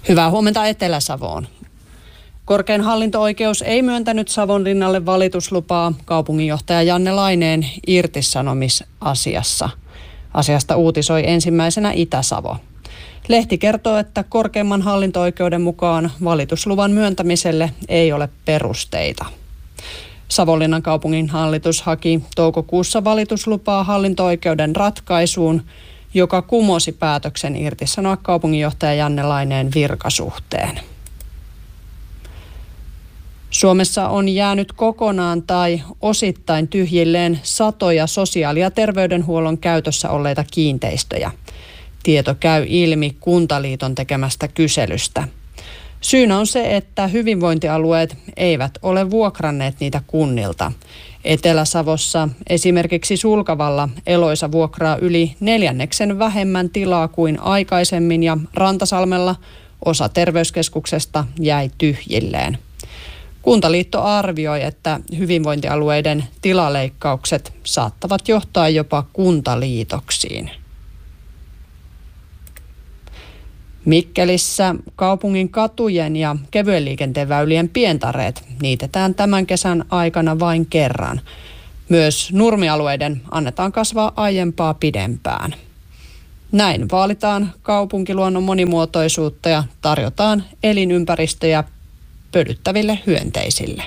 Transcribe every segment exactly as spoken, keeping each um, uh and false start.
Hyvää huomenta Etelä-Savoon. Korkein hallinto-oikeus ei myöntänyt Savonlinnalle valituslupaa kaupunginjohtaja Janne Laineen irtisanomisasiassa. Asiasta uutisoi ensimmäisenä Itä-Savo. Lehti kertoo, että korkeimman hallinto-oikeuden mukaan valitusluvan myöntämiselle ei ole perusteita. Savonlinnan kaupungin hallitus haki toukokuussa valituslupaa hallinto-oikeuden ratkaisuun, joka kumosi päätöksen irtisanoa kaupunginjohtaja Janne Laineen virkasuhteen. Suomessa on jäänyt kokonaan tai osittain tyhjilleen satoja sosiaali- ja terveydenhuollon käytössä olleita kiinteistöjä. Tieto käy ilmi Kuntaliiton tekemästä kyselystä. Syynä on se, että hyvinvointialueet eivät ole vuokranneet niitä kunnilta. Etelä-Savossa esimerkiksi Sulkavalla Eloisa vuokraa yli neljänneksen vähemmän tilaa kuin aikaisemmin ja Rantasalmella osa terveyskeskuksesta jäi tyhjilleen. Kuntaliitto arvioi, että hyvinvointialueiden tilaleikkaukset saattavat johtaa jopa kuntaliitoksiin. Mikkelissä kaupungin katujen ja kevyen liikenteen väylien pientareet niitetään tämän kesän aikana vain kerran. Myös nurmialueiden annetaan kasvaa aiempaa pidempään. Näin vaalitaan kaupunkiluonnon monimuotoisuutta ja tarjotaan elinympäristöjä pölyttäville hyönteisille.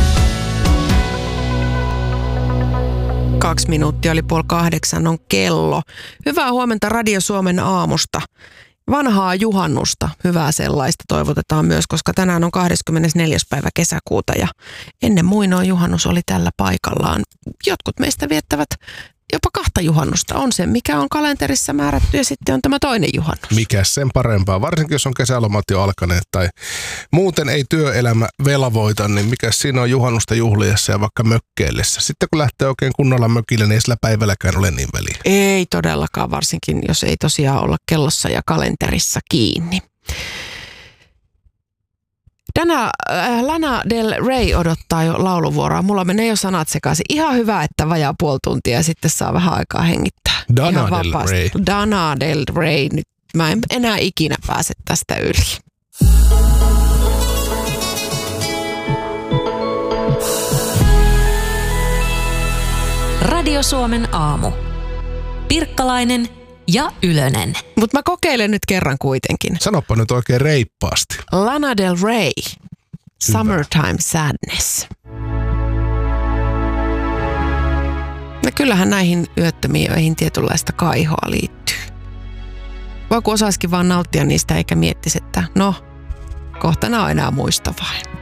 Kaksi minuuttia oli puoli kahdeksan on kello. Hyvää huomenta Radio Suomen aamusta. Vanhaa juhannusta, hyvää sellaista toivotetaan myös, koska tänään on kahdeskymmenesneljäs päivä kesäkuuta ja ennen muinoin juhannus oli tällä paikallaan. Jotkut meistä viettävät jopa kahta juhannusta. On se, mikä on kalenterissa määrätty ja sitten on tämä toinen juhannus. Mikä sen parempaa, varsinkin jos on kesälomat jo alkaneet tai muuten ei työelämä velvoita, niin mikä siinä on juhannusta juhliessa ja vaikka mökkeellessä. Sitten kun lähtee oikein kunnolla mökille, niin ei sillä päivälläkään ole niin väliä. Ei todellakaan, varsinkin jos ei tosiaan olla kellossa ja kalenterissa kiinni. Dana, äh, Lana Del Rey odottaa jo lauluvuoroa. Mulla menee jo sanat sekaisin. Ihan hyvä, että vajaa puoli tuntia ja sitten saa vähän aikaa hengittää. Dana Del Rey. Dana Del Rey. Nyt mä en enää ikinä pääse tästä yli. Radio Suomen aamu. Pirkkalainen ja Ylönen. Mutta mä kokeilen nyt kerran kuitenkin. Sanoppa nyt oikein reippaasti. Lana Del Rey. Summertime Sadness. No kyllähän näihin yöttömiin joihin tietynlaista kaihoa liittyy. Voi kun osaisikin vaan nauttia niistä eikä miettisi, että no, kohta nämä on enää muista vain.